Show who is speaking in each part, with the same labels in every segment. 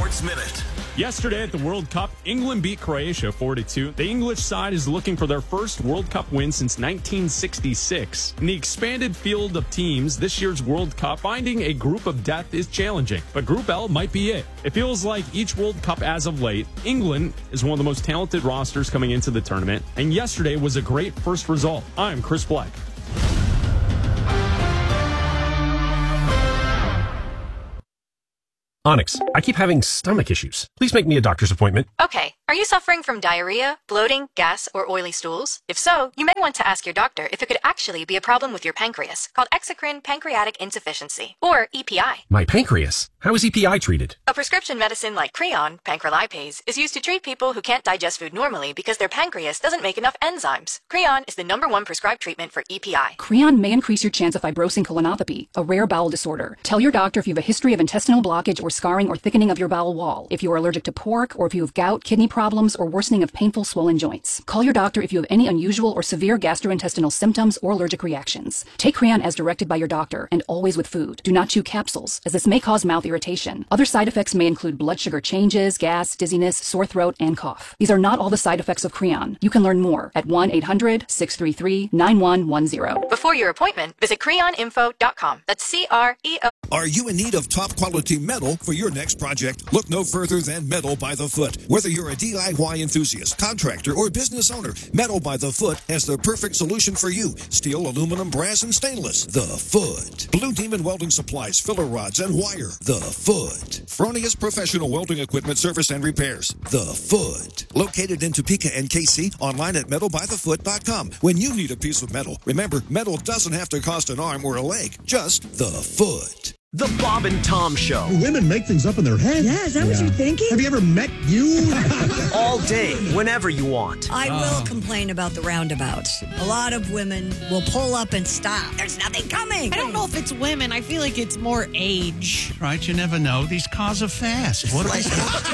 Speaker 1: Sports Minute.
Speaker 2: Yesterday at the World Cup, England beat Croatia 4-2. The English side is looking for their first World Cup win since 1966. In the expanded field of teams, this year's World Cup, finding a group of death is challenging, but Group L might be it. It feels like each World Cup as of late, England is one of the most talented rosters coming into the tournament, and yesterday was a great first result. I'm Chris Black.
Speaker 3: Onyx, I keep having stomach issues. Please make me a doctor's appointment.
Speaker 4: Okay. Are you suffering from diarrhea, bloating, gas, or oily stools? If so, you may want to ask your doctor if it could actually be a problem with your pancreas, called exocrine pancreatic insufficiency, or EPI.
Speaker 3: My pancreas? How is EPI treated?
Speaker 4: A prescription medicine like Creon, pancrelipase, is used to treat people who can't digest food normally because their pancreas doesn't make enough enzymes. Creon is the #1 prescribed treatment for EPI.
Speaker 5: Creon may increase your chance of fibrosing colonopathy, a rare bowel disorder. Tell your doctor if you have a history of intestinal blockage or scarring or thickening of your bowel wall, if you are allergic to pork, or if you have gout, kidney problems, or worsening of painful swollen joints. Call your doctor if you have any unusual or severe gastrointestinal symptoms or allergic reactions. Take Creon as directed by your doctor, and always with food. Do not chew capsules, as this may cause mouth irritation. Other side effects may include blood sugar changes, gas, dizziness, sore throat, and cough. These are not all the side effects of Creon. You can learn more at 1-800-633-9110.
Speaker 4: Before your appointment, visit creoninfo.com. That's CREO.
Speaker 1: Are you in need of top quality metal for your next project? Look no further than Metal by the Foot. Whether you're a DIY enthusiast, contractor, or business owner, Metal by the Foot has the perfect solution for you. Steel, aluminum, brass, and stainless. The Foot. Blue Demon Welding Supplies, filler rods, and wire. The Foot. Fronius Professional Welding Equipment Service and Repairs. The Foot. Located in Topeka and KC, online at metalbythefoot.com. When you need a piece of metal, remember, metal doesn't have to cost an arm or a leg, just the foot.
Speaker 6: The Bob and Tom Show.
Speaker 7: Women make things up in their head.
Speaker 8: Yeah, is that what you're thinking?
Speaker 7: Have you ever met you?
Speaker 6: All day, whenever you want.
Speaker 8: I will complain about the roundabouts. A lot of women will pull up and stop. There's nothing coming.
Speaker 9: I don't know if it's women. I feel like it's more age.
Speaker 10: Right, you never know. These cars are fast. What
Speaker 11: They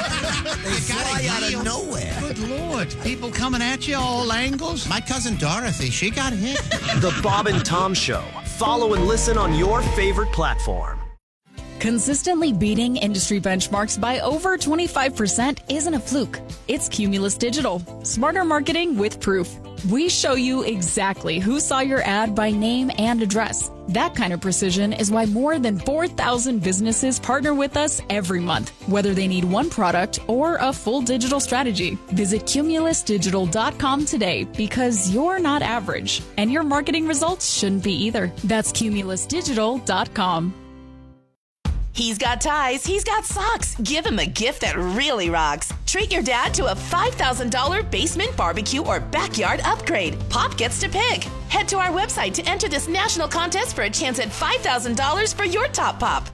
Speaker 11: fly out of nowhere.
Speaker 10: Good Lord. People coming at you all angles. My cousin Dorothy, she got hit.
Speaker 6: The Bob and Tom Show. Follow and listen on your favorite platform.
Speaker 12: Consistently beating industry benchmarks by over 25% isn't a fluke. It's Cumulus Digital. Smarter marketing with proof. We show you exactly who saw your ad by name and address. That kind of precision is why more than 4,000 businesses partner with us every month, whether they need one product or a full digital strategy. Visit cumulusdigital.com today, because you're not average, and your marketing results shouldn't be either. That's cumulusdigital.com.
Speaker 13: He's got ties, he's got socks. Give him a gift that really rocks. Treat your dad to a $5,000 basement barbecue or backyard upgrade. Pop gets to pick. Head to our website to enter this national contest for a chance at $5,000 for your top pop.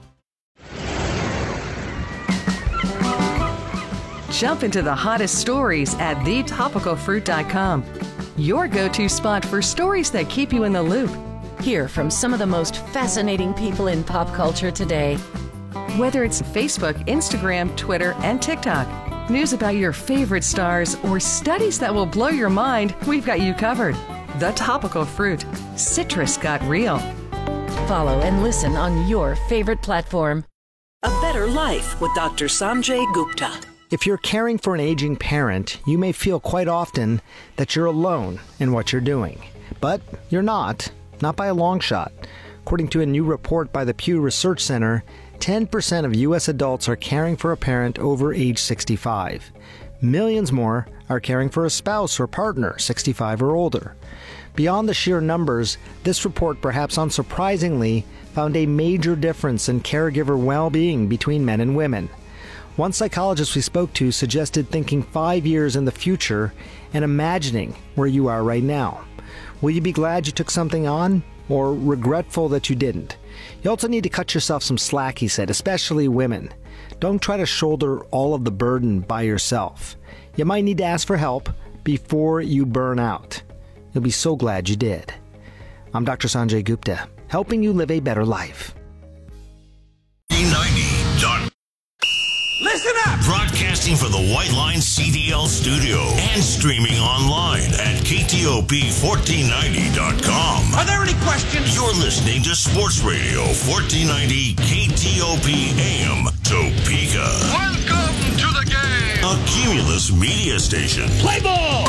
Speaker 14: Jump into the hottest stories at thetopicalfruit.com. Your go-to spot for stories that keep you in the loop.
Speaker 15: Hear from some of the most fascinating people in pop culture today.
Speaker 14: Whether it's Facebook, Instagram, Twitter, and TikTok, news about your favorite stars, or studies that will blow your mind, we've got you covered. The Topical Fruit. Citrus got real.
Speaker 15: Follow and listen on your favorite platform.
Speaker 16: A Better Life with Dr. Sanjay Gupta.
Speaker 17: If you're caring for an aging parent, you may feel quite often that you're alone in what you're doing. But you're not by a long shot. According to a new report by the Pew Research Center, 10% of U.S. adults are caring for a parent over age 65. Millions more are caring for a spouse or partner 65 or older. Beyond the sheer numbers, this report, perhaps unsurprisingly, found a major difference in caregiver well-being between men and women. One psychologist we spoke to suggested thinking 5 years in the future and imagining where you are right now. Will you be glad you took something on, or regretful that you didn't? You also need to cut yourself some slack, he said, especially women. Don't try to shoulder all of the burden by yourself. You might need to ask for help before you burn out. You'll be so glad you did. I'm Dr. Sanjay Gupta, helping you live a better life.
Speaker 1: Listen up! Broadcasting from the White Line CDL studio and streaming online at KTOP1490.com.
Speaker 10: Are there any questions?
Speaker 1: You're listening to Sports Radio 1490 KTOP AM Topeka.
Speaker 10: Welcome
Speaker 18: Cumulus Media Station.
Speaker 19: Play ball!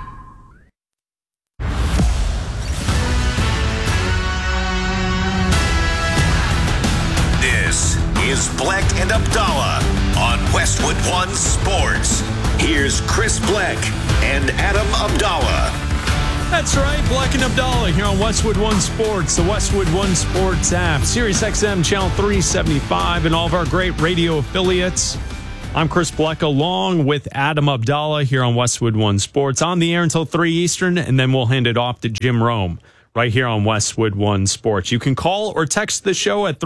Speaker 18: This is Bleck and Abdallah on Westwood One Sports. Here's Chris Bleck and Adam Abdallah.
Speaker 2: That's right, Bleck and Abdallah here on Westwood One Sports, the Westwood One Sports app, Sirius XM Channel 375, and all of our great radio affiliates. I'm Chris Bleck along with Adam Abdallah here on Westwood One Sports, on the air until 3 Eastern, and then we'll hand it off to Jim Rome right here on Westwood One Sports. You can call or text the show at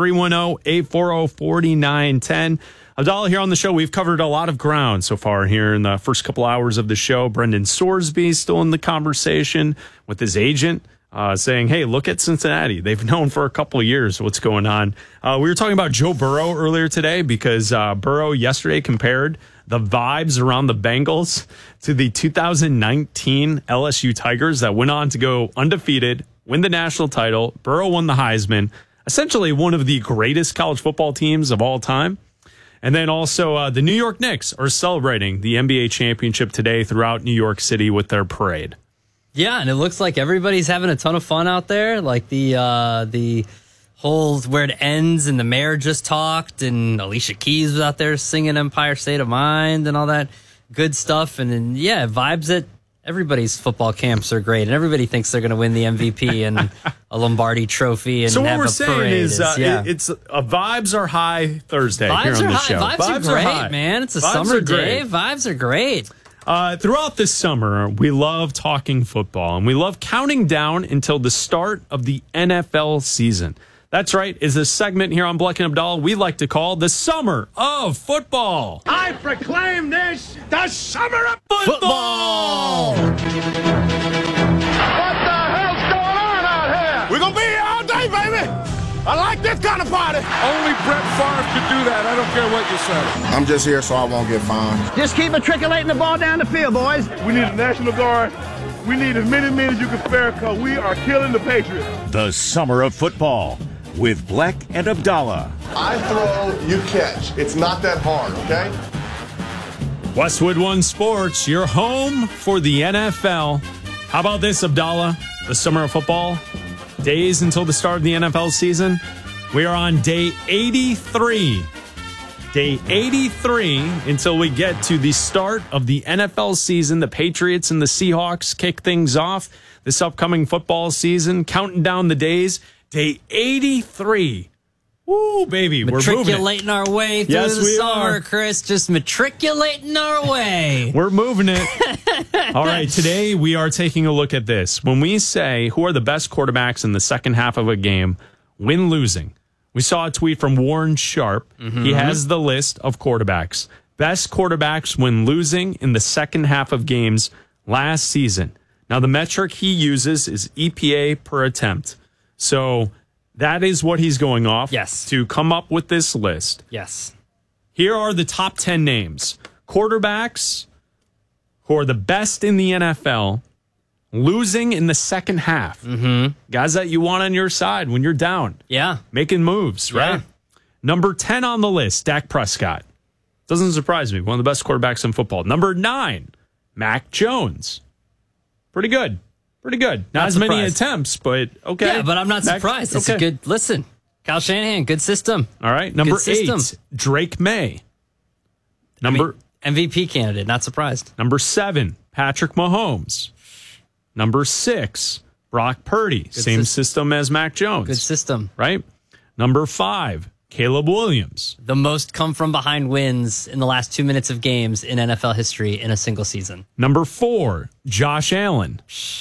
Speaker 2: 310-840-4910. Abdallah here on the show. We've covered a lot of ground so far here in the first couple hours of the show. Brendan Sorsby still in the conversation with his agent, saying, hey, look at Cincinnati. They've known for a couple of years what's going on. We were talking about Joe Burrow earlier today because Burrow yesterday compared the vibes around the Bengals to the 2019 LSU Tigers that went on to go undefeated, win the national title. Burrow won the Heisman, essentially one of the greatest college football teams of all time. And then also the New York Knicks are celebrating the NBA championship today throughout New York City with their parade.
Speaker 20: Yeah, and it looks like everybody's having a ton of fun out there. Like the whole where it ends, and the mayor just talked, and Alicia Keys was out there singing Empire State of Mind and all that good stuff. And then, yeah, vibes at everybody's football camps are great, and everybody thinks they're going to win the MVP and a Lombardi trophy. And
Speaker 2: so what
Speaker 20: have
Speaker 2: we're
Speaker 20: a
Speaker 2: saying
Speaker 20: parade
Speaker 2: is it's vibes are high Thursday here on the show.
Speaker 20: Vibes are great,
Speaker 2: high.
Speaker 20: Man. It's a
Speaker 2: Vibes
Speaker 20: summer
Speaker 2: are
Speaker 20: day.
Speaker 2: great.
Speaker 20: Vibes are great.
Speaker 2: Throughout this summer, we love talking football, and we love counting down until the start of the NFL season. That's right, is a segment here on Bleck and Abdallah we like to call the Summer of Football.
Speaker 19: I proclaim this the Summer of
Speaker 2: Football!
Speaker 19: What the hell's going on out here? We're going to be here all day, baby. I like this kind of party. Only Brett Favre could do that. I don't care what you say.
Speaker 21: I'm just here so I won't get fined.
Speaker 22: Just keep matriculating the ball down the field, boys.
Speaker 23: We need a National Guard. We need as many men as you can spare because we are killing the Patriots.
Speaker 18: The Summer of Football with Bleck and Abdallah.
Speaker 21: I throw, you catch. It's not that hard, okay?
Speaker 2: Westwood One Sports, your home for the NFL. How about this, Abdallah? The Summer of Football, days until the start of the NFL season. We are on day 83. Day 83 until we get to the start of the NFL season. The Patriots and the Seahawks kick things off this upcoming football season, counting down the days. Day 83. Woo, baby. We're
Speaker 20: matriculating our way through the summer, Chris. Just matriculating our way.
Speaker 2: We're moving it. All right, today we are taking a look at this. When we say who are the best quarterbacks in the second half of a game, win losing. We saw a tweet from Warren Sharp. Mm-hmm. He has the list of quarterbacks. Best quarterbacks when losing in the second half of games last season. Now, the metric he uses is EPA per attempt. So that is what he's going off to come up with this list.
Speaker 20: Yes.
Speaker 2: Here are the top 10 names. Quarterbacks who are the best in the NFL losing in the second half.
Speaker 20: Mm-hmm.
Speaker 2: Guys that you want on your side when you're down.
Speaker 20: Yeah.
Speaker 2: Making moves, right? Yeah. Number 10 on the list, Dak Prescott. Doesn't surprise me. One of the best quarterbacks in football. Number 9, Mac Jones. Pretty good. Pretty good. Not as many attempts, but okay.
Speaker 20: Yeah, but I'm not surprised. It's a good, listen, Kyle Shanahan, good system.
Speaker 2: All right. Number 8, Drake May.
Speaker 20: MVP candidate, not surprised.
Speaker 2: Number 7, Patrick Mahomes. Number 6, Brock Purdy. Same system as Mac Jones.
Speaker 20: Good system.
Speaker 2: Right? Number 5, Caleb Williams.
Speaker 20: The most come from behind wins in the last 2 minutes of games in NFL history in a single season.
Speaker 2: Number 4, Josh Allen.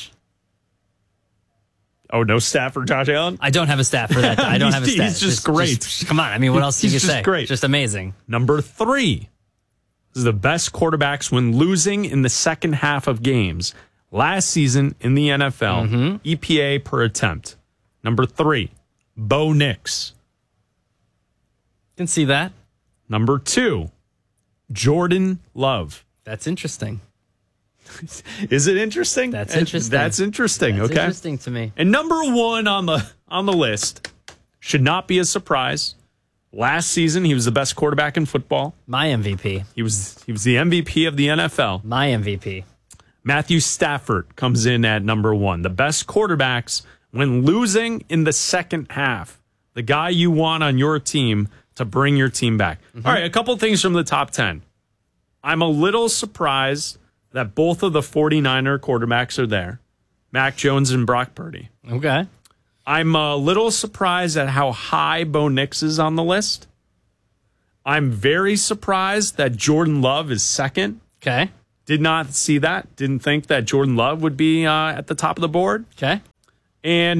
Speaker 2: Oh, no stat for Josh Allen?
Speaker 20: I don't have a stat for that. I don't have a stat.
Speaker 2: He's just great.
Speaker 20: Come on. I mean, what else do you say?
Speaker 2: He's just great.
Speaker 20: Just amazing.
Speaker 2: Number 3. This is the best quarterbacks when losing in the second half of games last season in the NFL.
Speaker 20: Mm-hmm.
Speaker 2: EPA per attempt. Number 3, Bo Nix.
Speaker 20: Can see that.
Speaker 2: Number 2, Jordan Love.
Speaker 20: That's interesting.
Speaker 2: Is it interesting?
Speaker 20: That's interesting.
Speaker 2: That's interesting.
Speaker 20: That's
Speaker 2: okay.
Speaker 20: Interesting to me.
Speaker 2: And number 1 on the list should not be a surprise. Last season, he was the best quarterback in football.
Speaker 20: My MVP.
Speaker 2: He was the MVP of the NFL.
Speaker 20: My MVP.
Speaker 2: Matthew Stafford comes in at number 1. The best quarterbacks when losing in the second half. The guy you want on your team to bring your team back. All right, a couple things from the top 10. I'm a little surprised that both of the 49er quarterbacks are there. Mac Jones and Brock Purdy.
Speaker 20: Okay.
Speaker 2: I'm a little surprised at how high Bo Nix is on the list. I'm very surprised that Jordan Love is second.
Speaker 20: Okay.
Speaker 2: Did not see that. Didn't think that Jordan Love would be at the top of the board.
Speaker 20: Okay.
Speaker 2: And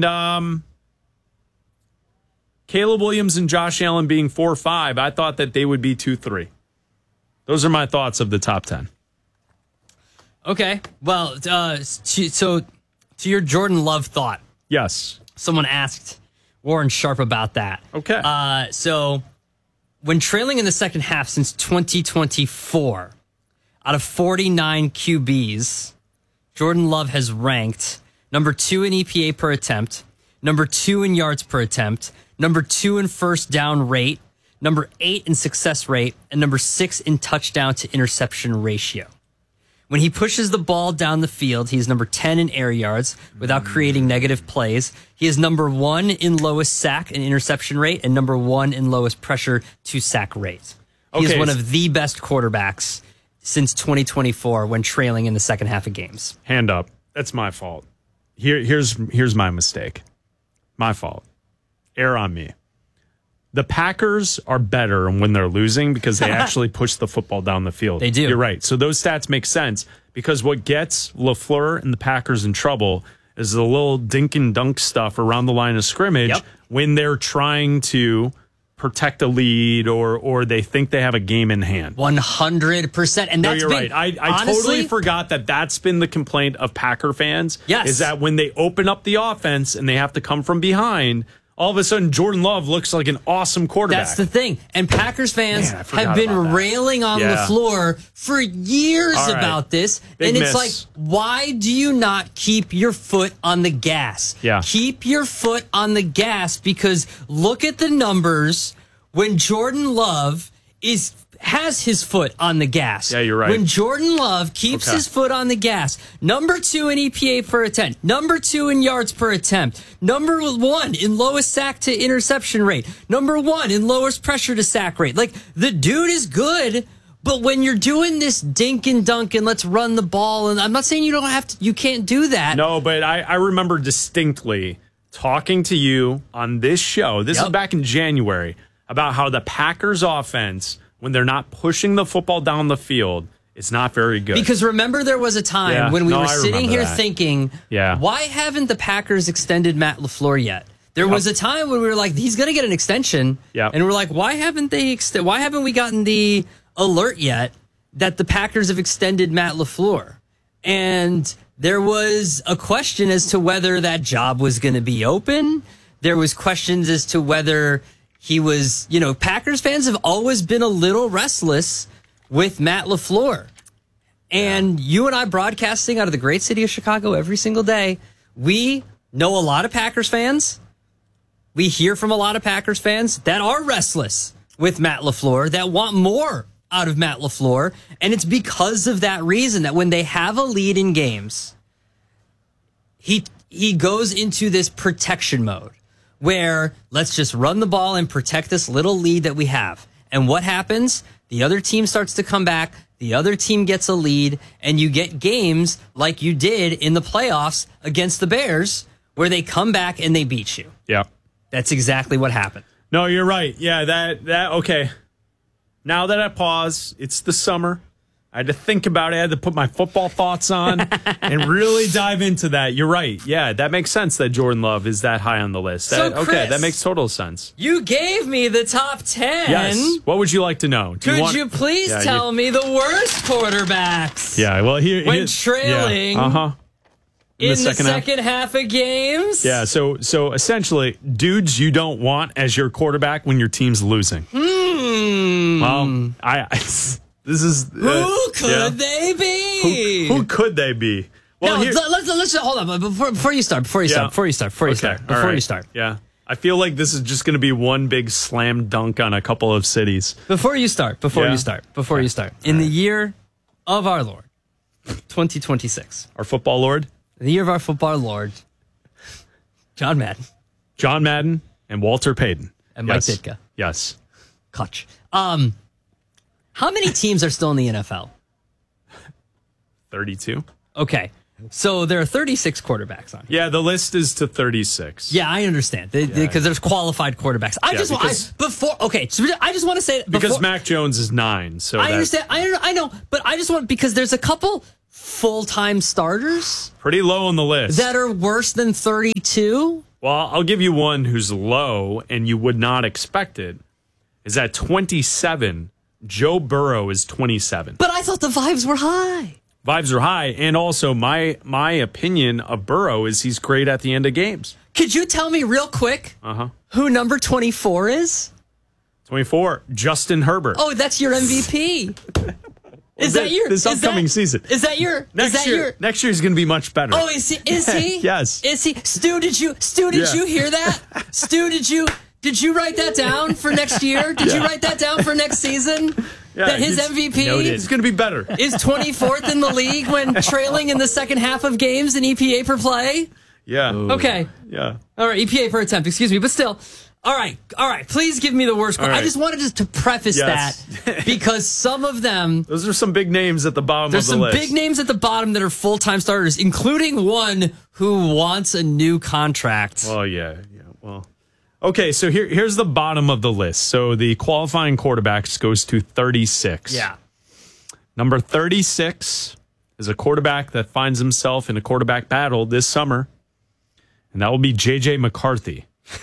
Speaker 2: Caleb Williams and Josh Allen being 4-5, I thought that they would be 2-3. Those are my thoughts of the top 10.
Speaker 20: Okay. Well, so to your Jordan Love thought.
Speaker 2: Yes.
Speaker 20: Someone asked Warren Sharp about that.
Speaker 2: Okay.
Speaker 20: So when trailing in the second half since 2024, out of 49 QBs, Jordan Love has ranked number 2 in EPA per attempt, number 2 in yards per attempt, number 2 in first down rate, number 8 in success rate, and number 6 in touchdown to interception ratio. When he pushes the ball down the field, he's number 10 in air yards without creating negative plays. He is number 1 in lowest sack and interception rate and number 1 in lowest pressure to sack rate. He is one of the best quarterbacks since 2024 when trailing in the second half of games.
Speaker 2: Hand up. That's my fault. Here's my mistake. My fault. Err on me. The Packers are better when they're losing because they actually push the football down the field.
Speaker 20: They do.
Speaker 2: You're right. So those stats make sense because what gets LaFleur and the Packers in trouble is the little dink and dunk stuff around the line of scrimmage when they're trying to protect a lead or they think they have a game in hand.
Speaker 20: 100%. And that's
Speaker 2: you're right. I totally forgot that that's been the complaint of Packer fans.
Speaker 20: Yes.
Speaker 2: Is that when they open up the offense and they have to come from behind, all of a sudden, Jordan Love looks like an awesome quarterback.
Speaker 20: That's the thing. And Packers fans have been railing on LaFleur for years about this.
Speaker 2: Big
Speaker 20: and it's
Speaker 2: miss.
Speaker 20: like, why do you not keep your foot on the gas?
Speaker 2: Yeah.
Speaker 20: Keep your foot on the gas because look at the numbers when Jordan Love has his foot on the gas.
Speaker 2: Yeah, you're right.
Speaker 20: When Jordan Love keeps his foot on the gas, number 2 in EPA per attempt, number 2 in yards per attempt, number 1 in lowest sack to interception rate, number 1 in lowest pressure to sack rate. Like, the dude is good, but when you're doing this dink and dunk and let's run the ball, and I'm not saying you can't do that.
Speaker 2: No, but I remember distinctly talking to you on this show, this is back in January, about how the Packers offense, when they're not pushing the football down the field, it's not very good.
Speaker 20: Because remember, there was a time when we were sitting here thinking, why haven't the Packers extended Matt LaFleur yet? There was a time when we were like, he's going to get an extension. And we're like, why haven't we gotten the alert yet that the Packers have extended Matt LaFleur? And there was a question as to whether that job was going to be open. There was questions as to whether he was, Packers fans have always been a little restless with Matt LaFleur. And you and I broadcasting out of the great city of Chicago every single day, we know a lot of Packers fans. We hear from a lot of Packers fans that are restless with Matt LaFleur, that want more out of Matt LaFleur. And it's because of that reason that when they have a lead in games, he goes into this protection mode, where let's just run the ball and protect this little lead that we have. And what happens? The other team starts to come back. The other team gets a lead, and you get games like you did in the playoffs against the Bears, where they come back and they beat you.
Speaker 2: Yeah.
Speaker 20: That's exactly what happened.
Speaker 2: No, you're right. Yeah, that okay. Now that I pause, it's the summer. I had to think about it. I had to put my football thoughts on and really dive into that. You're right. Yeah, that makes sense that Jordan Love is that high on the list.
Speaker 20: Chris,
Speaker 2: that makes total sense.
Speaker 20: You gave me the top 10.
Speaker 2: Yes. What would you like to know?
Speaker 20: Could you please tell me the worst quarterbacks?
Speaker 2: Yeah, well, when
Speaker 20: trailing in the second half of games?
Speaker 2: Yeah, so essentially, dudes you don't want as your quarterback when your team's losing. Well, this is
Speaker 20: who could they be?
Speaker 2: Who could they be? Well,
Speaker 20: let's hold on. Before you start.
Speaker 2: Yeah. I feel like this is just going to be one big slam dunk on a couple of cities.
Speaker 20: Before you start, in the year of our Lord, 2026.
Speaker 2: Our football lord?
Speaker 20: The year of our football lord, John Madden
Speaker 2: and Walter Payton.
Speaker 20: And Mike Ditka.
Speaker 2: Yes.
Speaker 20: Clutch. How many teams are still in the NFL?
Speaker 2: 32.
Speaker 20: Okay. So there are 36 quarterbacks on here.
Speaker 2: Yeah, the list is to 36.
Speaker 20: Yeah, I understand. Because there's qualified quarterbacks. I just want to say
Speaker 2: because Mac Jones is 9. So
Speaker 20: I understand. I know, but I just want, because there's a couple full-time starters
Speaker 2: pretty low on the list
Speaker 20: that are worse than 32.
Speaker 2: Well, I'll give you one who's low and you would not expect it. Is at 27. Joe Burrow is 27.
Speaker 20: But I thought the vibes were high.
Speaker 2: Vibes are high, and also my opinion of Burrow is he's great at the end of games.
Speaker 20: Could you tell me real quick who number 24 is?
Speaker 2: 24, Justin Herbert.
Speaker 20: Oh, that's your MVP. Is that your
Speaker 2: this upcoming season?
Speaker 20: Is that your
Speaker 2: next year? Next year is going to be much better.
Speaker 20: Oh, is he?
Speaker 2: Yes.
Speaker 20: Is he? Stu, did you hear that? Stu, did you write that down for next year? Did you write that down for next season?
Speaker 2: Yeah,
Speaker 20: that his MVP
Speaker 2: is going to be better.
Speaker 20: Is 24th in the league when trailing in the second half of games in EPA per play?
Speaker 2: Yeah.
Speaker 20: Okay.
Speaker 2: Yeah.
Speaker 20: All right, EPA per attempt, excuse me, but still. All right. Please give me the worst. Right. I just wanted to preface that because some of them.
Speaker 2: Those are some big names at the bottom of the list.
Speaker 20: There's some big names at the bottom that are full-time starters, including one who wants a new contract.
Speaker 2: Well, yeah. Well. Okay, so here's the bottom of the list. So the qualifying quarterbacks goes to 36.
Speaker 20: Yeah.
Speaker 2: Number 36 is a quarterback that finds himself in a quarterback battle this summer, and that will be J.J. McCarthy.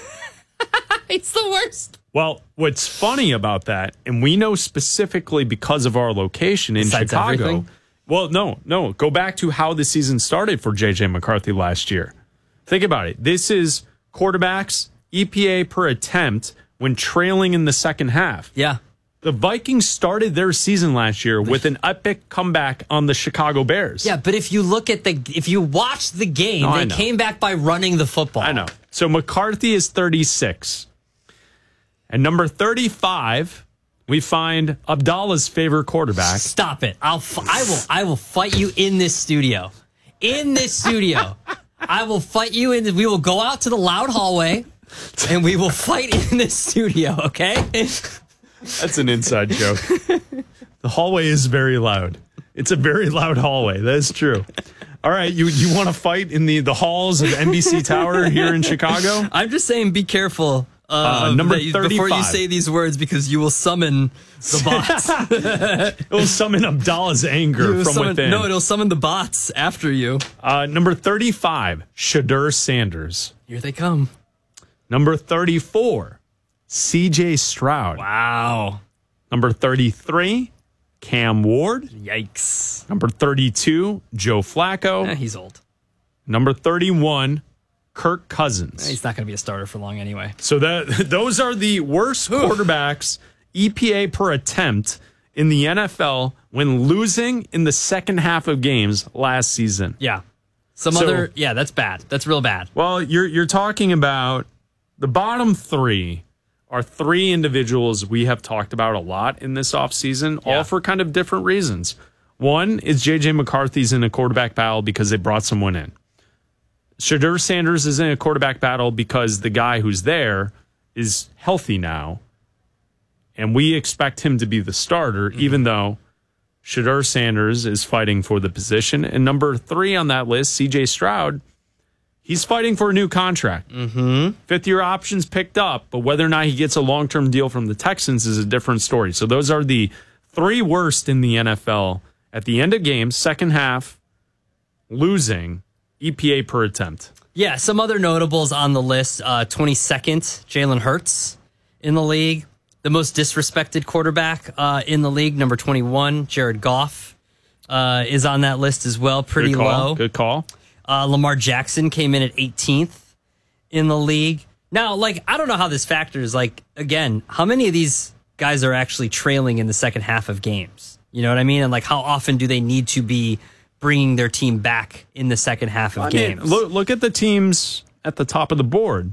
Speaker 20: It's the worst.
Speaker 2: Well, what's funny about that, and we know specifically because of our location in
Speaker 20: Besides
Speaker 2: Chicago.
Speaker 20: Everything?
Speaker 2: Well, no. Go back to how the season started for J.J. McCarthy last year. Think about it. This is quarterbacks EPA per attempt when trailing in the second half.
Speaker 20: Yeah.
Speaker 2: The Vikings started their season last year with an epic comeback on the Chicago Bears.
Speaker 20: Yeah, but if you watch the game, they came back by running the football.
Speaker 2: I know. So McCarthy is 36. And number 35, we find Abdallah's favorite quarterback.
Speaker 20: Stop it. I will fight you in this studio. I will fight you we will go out to the loud hallway. And we will fight in this studio, okay?
Speaker 2: That's an inside joke. The hallway is very loud. It's a very loud hallway. That is true. All right, you want to fight in the halls of NBC Tower here in Chicago?
Speaker 20: I'm just saying be careful
Speaker 2: number 35.
Speaker 20: Before you say these words because you will summon the bots.
Speaker 2: It will summon Abdallah's anger from within.
Speaker 20: No, it'll summon the bots after you.
Speaker 2: Number 35, Shedeur Sanders.
Speaker 20: Here they come.
Speaker 2: Number 34, C.J. Stroud.
Speaker 20: Wow.
Speaker 2: Number 33, Cam Ward.
Speaker 20: Yikes.
Speaker 2: Number 32, Joe Flacco.
Speaker 20: He's old.
Speaker 2: Number 31, Kirk Cousins.
Speaker 20: He's not going to be a starter for long anyway.
Speaker 2: So those are the worst quarterbacks EPA per attempt in the NFL when losing in the second half of games last season.
Speaker 20: Yeah. That's bad. That's real bad.
Speaker 2: Well, you're talking about the bottom three are three individuals we have talked about a lot in this offseason, all for kind of different reasons. One is J.J. McCarthy's in a quarterback battle because they brought someone in. Shedeur Sanders is in a quarterback battle because the guy who's there is healthy now, and we expect him to be the starter, even though Shedeur Sanders is fighting for the position. And number 3 on that list, C.J. Stroud, he's fighting for a new contract. Fifth-year options picked up, but whether or not he gets a long-term deal from the Texans is a different story. So those are the 3 worst in the NFL at the end of games, second half, losing EPA per attempt.
Speaker 20: Yeah, some other notables on the list. 22nd, Jalen Hurts in the league. The most disrespected quarterback in the league, number 21, Jared Goff, is on that list as well. Pretty low.
Speaker 2: Good call.
Speaker 20: Lamar Jackson came in at 18th in the league. Now, I don't know how this factors. Again, how many of these guys are actually trailing in the second half of games? You know what I mean? And, how often do they need to be bringing their team back in the second half of games?
Speaker 2: Look at the teams at the top of the board.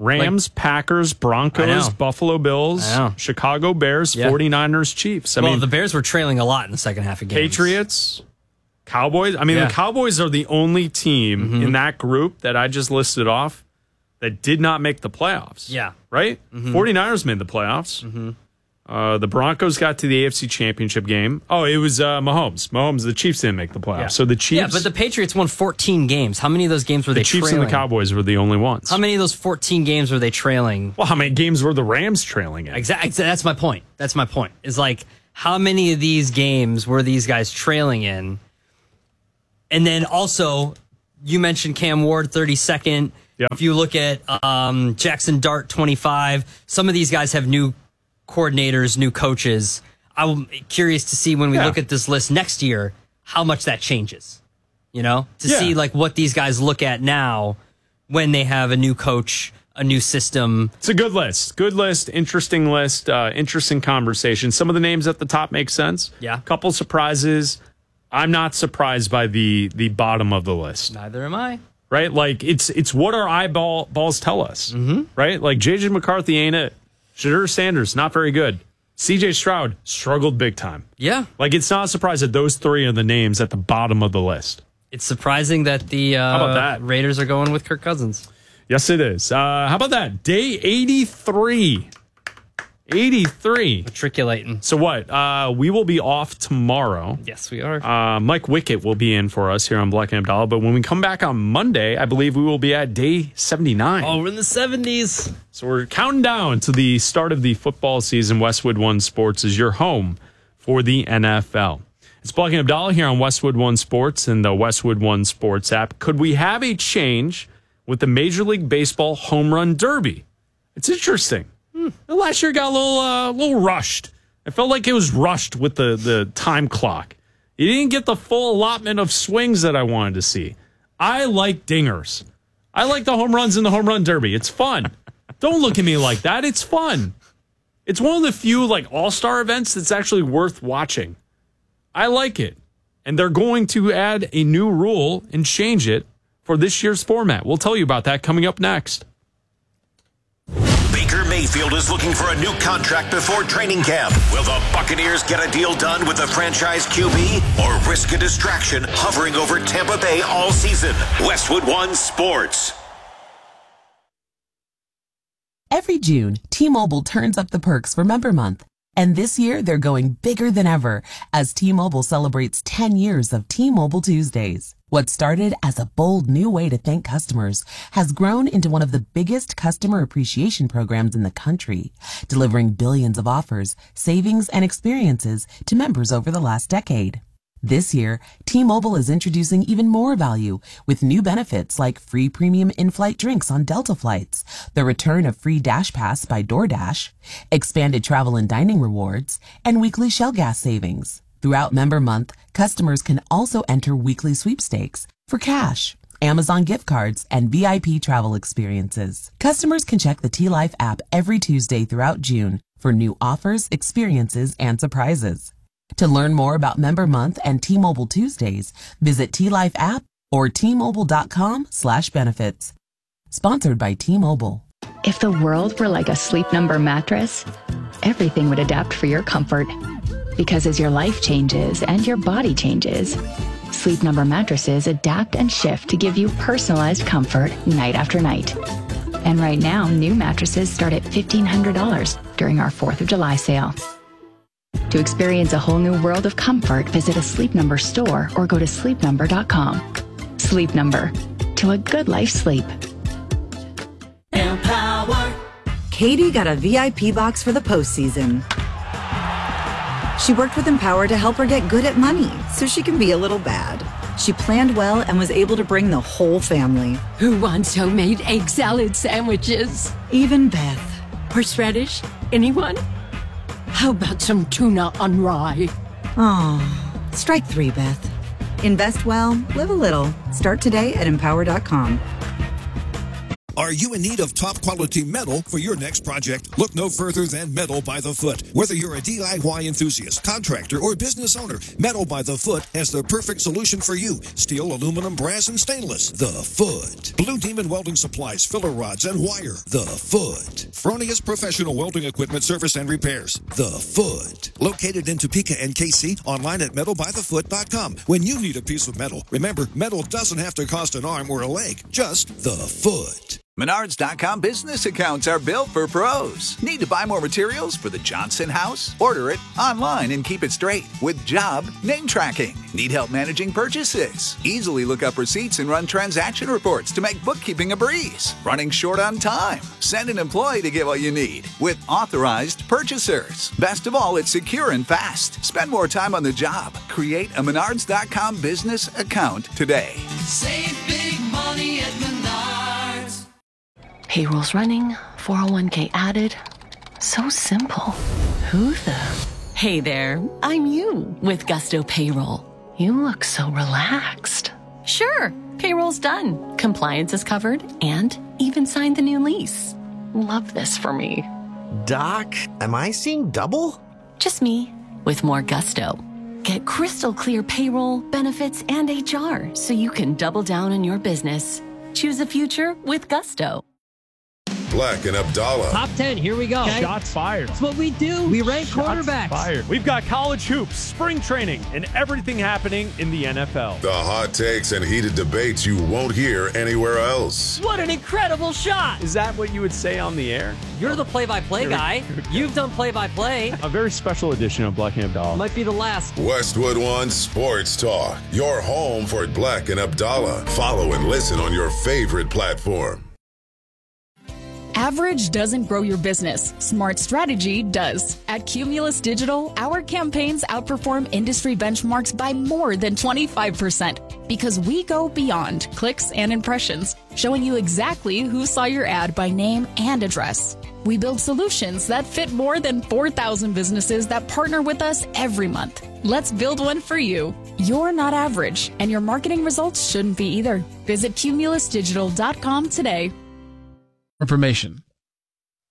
Speaker 2: Rams, Packers, Broncos, Buffalo Bills, Chicago Bears, 49ers, Chiefs. I mean,
Speaker 20: the Bears were trailing a lot in the second half of games.
Speaker 2: Patriots, Cowboys. I mean, the Cowboys are the only team in that group that I just listed off that did not make the playoffs.
Speaker 20: Yeah.
Speaker 2: Right? 49ers made the playoffs. The Broncos got to the AFC Championship game. Oh, it was Mahomes. The Chiefs didn't make the playoffs.
Speaker 20: Yeah.
Speaker 2: So the Chiefs...
Speaker 20: Yeah, but the Patriots won 14 games. How many of those games were they trailing?
Speaker 2: The Chiefs and the Cowboys were the only ones.
Speaker 20: How many of those 14 games were they trailing?
Speaker 2: Well, how many games were the Rams trailing in?
Speaker 20: Exactly. That's my point. Is like, how many of these games were these guys trailing in? And then also, you mentioned Cam Ward, 32nd.
Speaker 2: Yep.
Speaker 20: If you look at Jackson Dart, 25, some of these guys have new coordinators, new coaches. I'm curious to see when we look at this list next year, how much that changes, to see like what these guys look at now when they have a new coach, a new system.
Speaker 2: It's a good list, interesting list, interesting conversation. Some of the names at the top make sense.
Speaker 20: Yeah.
Speaker 2: Couple surprises. I'm not surprised by the bottom of the list.
Speaker 20: Neither am I.
Speaker 2: Right? Like it's what our eyeballs tell us. Right? Like JJ McCarthy ain't it. Shadur Sanders, not very good. CJ Stroud struggled big time.
Speaker 20: Yeah.
Speaker 2: Like, it's not a surprise that those three are the names at the bottom of the list.
Speaker 20: It's surprising that the
Speaker 2: How about that?
Speaker 20: Raiders are going with Kirk Cousins.
Speaker 2: Yes, it is. How about that? Day 83. 83.
Speaker 20: Matriculating.
Speaker 2: So what? We will be off tomorrow.
Speaker 20: Yes, we are.
Speaker 2: Mike Wickett will be in for us here on Black and Abdallah. But when we come back on Monday, I believe we will be at day 79.
Speaker 20: Oh, we're in the 70s.
Speaker 2: So we're counting down to the start of the football season. Westwood One Sports is your home for the NFL. It's Black and Abdallah here on Westwood One Sports and the Westwood One Sports app. Could we have a change with the Major League Baseball Home Run Derby? It's interesting. Last year got a little rushed. I felt like it was rushed with the time clock. You didn't get the full allotment of swings that I wanted to see. I like dingers. I like the home runs in the home run derby. It's fun. Don't look at me like that. It's fun. It's one of the few all-star events that's actually worth watching. I like it. And they're going to add a new rule and change it for this year's format. We'll tell you about that coming up next.
Speaker 18: Baker Mayfield is looking for a new contract before training camp. Will the Buccaneers get a deal done with the franchise QB or risk a distraction hovering over Tampa Bay all season? Westwood One Sports.
Speaker 3: Every June, T-Mobile turns up the perks for Member Month. And this year, they're going bigger than ever as T-Mobile celebrates 10 years of T-Mobile Tuesdays. What started as a bold new way to thank customers has grown into one of the biggest customer appreciation programs in the country, delivering billions of offers, savings, and experiences to members over the last decade. This year, T-Mobile is introducing even more value with new benefits like free premium in-flight drinks on Delta flights, the return of free Dash Pass by DoorDash, expanded travel and dining rewards, and weekly Shell gas savings. Throughout Member Month, customers can also enter weekly sweepstakes for cash, Amazon gift cards, and VIP travel experiences. Customers can check the T-Life app every Tuesday throughout June for new offers, experiences, and surprises. To learn more about Member Month and T-Mobile Tuesdays, visit T-Life app or T-Mobile.com/benefits. Sponsored by T-Mobile.
Speaker 4: If the world were like a Sleep Number mattress, everything would adapt for your comfort. Because as your life changes and your body changes, Sleep Number mattresses adapt and shift to give you personalized comfort night after night. And right now, new mattresses start at $1,500 during our 4th of July sale. To experience a whole new world of comfort, visit a Sleep Number store or go to sleepnumber.com. Sleep Number. To a good life sleep.
Speaker 5: Empower. Katie got a VIP box for the postseason. She worked with Empower to help her get good at money so she can be a little bad. She planned well and was able to bring the whole family.
Speaker 24: Who wants homemade egg salad sandwiches?
Speaker 5: Even Beth.
Speaker 24: Horseradish? Anyone? How about some tuna on rye?
Speaker 5: Oh, strike 3, Beth. Invest well, live a little. Start today at Empower.com.
Speaker 1: Are you in need of top quality metal for your next project? Look no further than Metal by the Foot. Whether you're a DIY enthusiast, contractor, or business owner, Metal by the Foot has the perfect solution for you. Steel, aluminum, brass, and stainless. The Foot. Blue Demon Welding Supplies, filler rods, and wire. The Foot. Fronius Professional Welding Equipment Service and Repairs. The Foot. Located in Topeka and KC, online at metalbythefoot.com. When you need a piece of metal, remember, metal doesn't have to cost an arm or a leg, just the Foot.
Speaker 7: Menards.com business accounts are built for pros. Need to buy more materials for the Johnson house? Order it online and keep it straight with job name tracking. Need help managing purchases? Easily look up receipts and run transaction reports to make bookkeeping a breeze. Running short on time? Send an employee to get what you need with authorized purchasers. Best of all, it's secure and fast. Spend more time on the job. Create a Menards.com business account today.
Speaker 8: Save big money at Menards.
Speaker 15: Payroll's running, 401k added. So simple. Who the? Hey there, I'm you with Gusto Payroll. You look so relaxed. Sure, payroll's done. Compliance is covered and even signed the new lease. Love this for me.
Speaker 9: Doc, am I seeing double?
Speaker 15: Just me with more Gusto. Get crystal clear payroll, benefits, and HR so you can double down on your business. Choose a future with Gusto.
Speaker 11: Black and Abdallah.
Speaker 25: Top 10, here we go.
Speaker 2: Okay. Shots fired.
Speaker 25: That's what we do. We rank quarterbacks.
Speaker 2: Fired. We've got college hoops, spring training, and everything happening in the NFL.
Speaker 11: The hot takes and heated debates you won't hear anywhere else.
Speaker 25: What an incredible shot.
Speaker 2: Is that what you would say on the air?
Speaker 25: You're the play-by-play guy. You've done play-by-play.
Speaker 2: A very special edition of Black and Abdallah.
Speaker 25: Might be the last.
Speaker 11: Westwood One Sports Talk. Your home for Black and Abdallah. Follow and listen on your favorite platform.
Speaker 12: Average doesn't grow your business. Smart strategy does. At Cumulus Digital, our campaigns outperform industry benchmarks by more than 25% because we go beyond clicks and impressions, showing you exactly who saw your ad by name and address. We build solutions that fit more than 4,000 businesses that partner with us every month. Let's build one for you. You're not average, and your marketing results shouldn't be either. Visit cumulusdigital.com today.
Speaker 26: Information.